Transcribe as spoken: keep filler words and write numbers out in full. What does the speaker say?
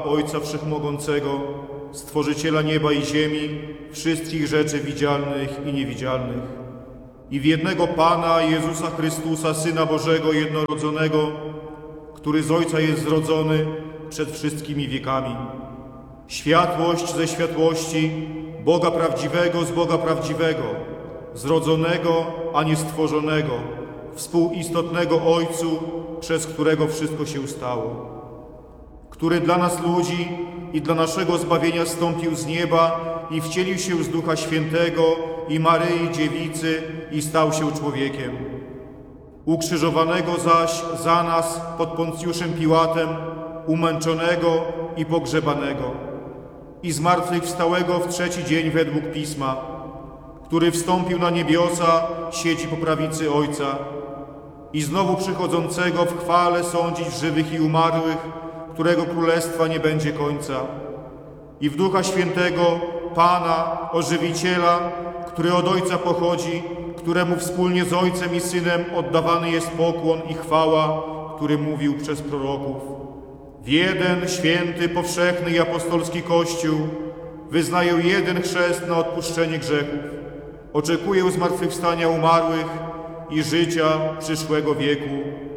Ojca Wszechmogącego, Stworzyciela nieba i ziemi, wszystkich rzeczy widzialnych i niewidzialnych, i w jednego Pana Jezusa Chrystusa, Syna Bożego jednorodzonego, który z Ojca jest zrodzony przed wszystkimi wiekami. Światłość ze światłości, Boga prawdziwego z Boga prawdziwego, zrodzonego, a nie stworzonego, współistotnego Ojcu, przez którego wszystko się stało, który dla nas ludzi i dla naszego zbawienia zstąpił z nieba i wcielił się z Ducha Świętego i Maryi Dziewicy i stał się człowiekiem. Ukrzyżowanego zaś za nas pod Poncjuszem Piłatem, umęczonego i pogrzebanego, i zmartwychwstałego w trzeci dzień według Pisma, który wstąpił na niebiosa, siedzi po prawicy Ojca, i znowu przychodzącego w chwale sądzić żywych i umarłych, którego królestwa nie będzie końca. I w Ducha Świętego, Pana, Ożywiciela, który od Ojca pochodzi, któremu wspólnie z Ojcem i Synem oddawany jest pokłon i chwała, który mówił przez proroków. W jeden święty, powszechny i apostolski Kościół wyznaję jeden chrzest na odpuszczenie grzechów. Oczekuję zmartwychwstania umarłych i życia przyszłego wieku.